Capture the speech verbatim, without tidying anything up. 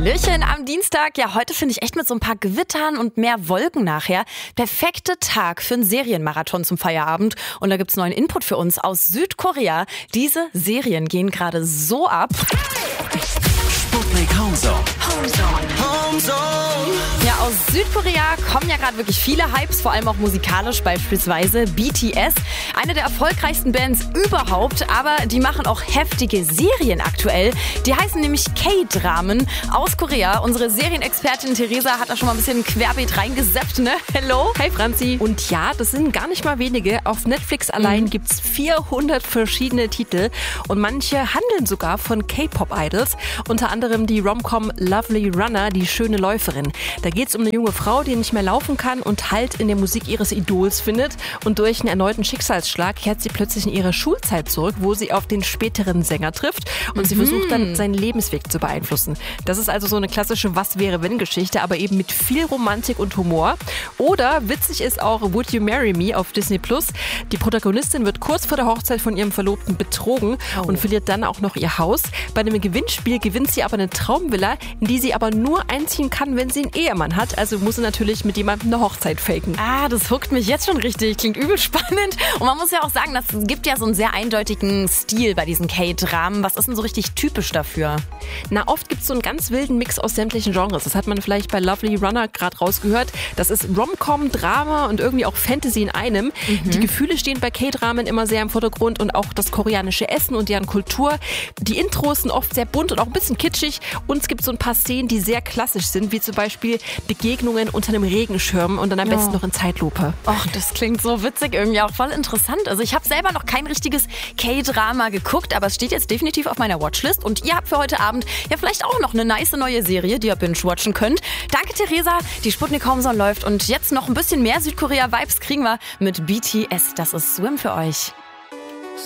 Hallöchen am Dienstag. Ja, heute finde ich echt mit so ein paar Gewittern und mehr Wolken nachher. Perfekte Tag für einen Serienmarathon zum Feierabend. Und da gibt's neuen Input für uns aus Südkorea. Diese Serien gehen gerade so ab. Sputnik Homezone. Ja, aus Südkorea kommen ja gerade wirklich viele Hypes, vor allem auch musikalisch, beispielsweise B T S. Eine der erfolgreichsten Bands überhaupt, aber die machen auch heftige Serien aktuell. Die heißen nämlich K-Dramen aus Korea. Unsere Serienexpertin Theresa hat da schon mal ein bisschen querbeet reingesappt, ne? Hello? Hi Franzi. Und ja, das sind gar nicht mal wenige. Auf Netflix allein mhm. gibt's vierhundert verschiedene Titel und manche handeln sogar von K-Pop-Idols. Unter anderem die Rom-Com Lovely Runner, die schöne Läuferin. Da geht's um eine junge Frau, die nicht mehr laufen kann und Halt in der Musik ihres Idols findet. Und durch einen erneuten Schicksalsschlag kehrt sie plötzlich in ihre Schulzeit zurück, wo sie auf den späteren Sänger trifft. Und mhm. sie versucht dann, seinen Lebensweg zu beeinflussen. Das ist also so eine klassische Was-wäre-wenn-Geschichte, aber eben mit viel Romantik und Humor. Oder witzig ist auch Would You Marry Me auf Disney Plus. Die Protagonistin wird kurz vor der Hochzeit von ihrem Verlobten betrogen oh. und verliert dann auch noch ihr Haus. Bei einem Gewinnspiel gewinnt sie aber eine Traumvilla, in die sie aber nur einziehen kann, wenn sie einen Ehemann hat. Also muss sie natürlich mit jemandem eine Hochzeit faken. Ah, das huckt mich jetzt schon richtig. Klingt übel spannend. Und man muss ja auch sagen, das gibt ja so einen sehr eindeutigen Stil bei diesen K-Dramen. Was ist denn so richtig typisch dafür? Na, oft gibt es so einen ganz wilden Mix aus sämtlichen Genres. Das hat man vielleicht bei Lovely Runner gerade rausgehört. Das ist Rom-Com, Drama und irgendwie auch Fantasy in einem. Mhm. Die Gefühle stehen bei K-Dramen immer sehr im Vordergrund und auch das koreanische Essen und deren Kultur. Die Intros sind oft sehr bunt und auch ein bisschen kitschig. Und es gibt so ein paar Szenen, die sehr klassisch sind, wie zum Beispiel Begegnungen unter einem Regenschirm und dann am ja. besten noch in Zeitlupe. Och, das klingt so witzig, irgendwie auch voll interessant. Also ich habe selber noch kein richtiges K-Drama geguckt, aber es steht jetzt definitiv auf meiner Watchlist. Und ihr habt für heute Abend ja vielleicht auch noch eine nice neue Serie, die ihr binge-watchen könnt. Danke, Theresa. Die Sputnik Homezone läuft und jetzt noch ein bisschen mehr Südkorea-Vibes kriegen wir mit B T S. Das ist Swim für euch.